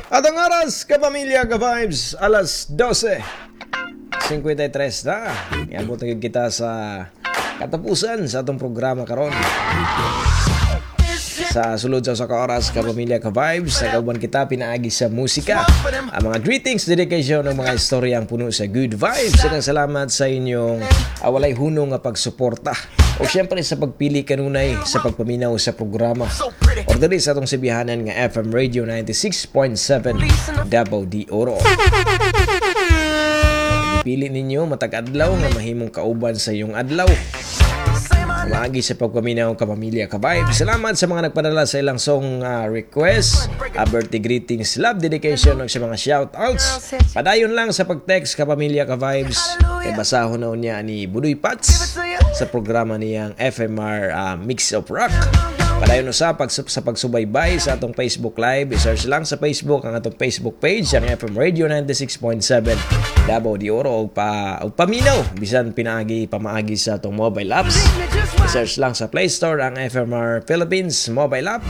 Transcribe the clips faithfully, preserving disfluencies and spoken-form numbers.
At ang oras, kapamilya, ka-vibes, alas dose fifty-three na. Iabot na kita sa katapusan sa atong programa karon. Sa sulod sa usa ka oras, kapamilya, ka-vibes, nagauban kita pinaagi sa musika. Ang mga greetings, dedication ng mga istoryang puno sa good vibes. Ang salamat sa inyong uh, walay hunong nga pagsuporta. O syempre sa pagpili kanunay sa pagpaminaw sa programa. Order sa atong sibihanan nga F M Radio ninety-six point seven Davao de Oro. Pili ninyo matag adlaw nga mahimong kauban sa iyong adlaw. Maagi sa pagpaminaw kapamilya, ka-vibe. Salamat sa mga nagpadala sa ilang song uh, request, uh, birthday greetings, love dedication, o sa mga shoutouts. Padayon lang sa pag-text kapamilya, ka-vibes. Kay basahon na niya ni Budoy Pats sa programa niyang F M R uh, Mix of Rock. Padayon sa, pag, sa pagsubaybay sa atong Facebook Live. I-search lang sa Facebook ang atong Facebook page, ang F M Radio ninety-six point seven Davao de Oro, o, pa, o paminaw, bisan pinaagi, pamaagi sa atong mobile apps. I-search lang sa Play Store ang F M R Philippines mobile app.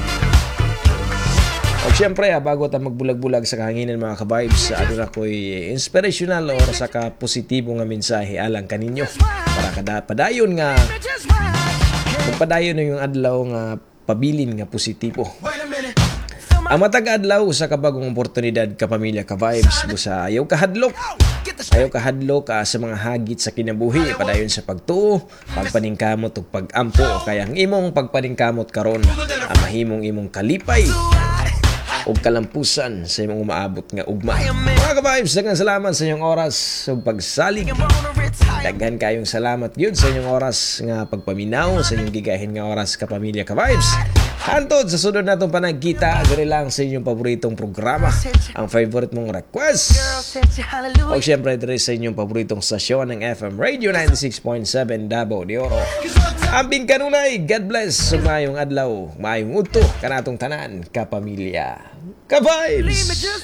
O syempre, bago tayo magbulag-bulag sa kahanginan mga ka-vibes, ano na ko'y inspirational o sa ka-positibo nga mensahe alang kaninyo. Para kada padayon nga, padayon na yung adlaw nga pabilin nga positibo. Ang matag adlaw sa kabagong oportunidad kapamilya, ka-vibes, busa ayaw kahadlok. Ayaw kahadlok ka sa mga hagit sa kinabuhi, padayon sa pagtuo, pagpaningkamot o pag-ampo, o kaya ang imong pagpaningkamot karon ang mahimong imong kalipay o kalampusan sa imong umaabot nga ugma. Mga ka-vibes, daghang salamat sa inyong oras o pagsalig. Daghan kayong salamat yun sa inyong oras nga pagpaminaw, sa inyong gigahin nga oras kapamilya, ka-vibes. Hantod sa sunod natong panagkita, gari lang sa inyong paboritong programa, ang favorite mong request. O syempre diri sa inyong paboritong stasyon ng F M Radio ninety-six point seven Davao de Oro. Ambing kanunay, God bless, mayong adlaw, mayong udto kanatong tanan kapamilya, ka-vibes.